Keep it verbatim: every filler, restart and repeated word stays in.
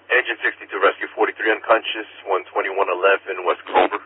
Engine sixty-two, Rescue forty-three unconscious, one twenty-one eleven West Cobra.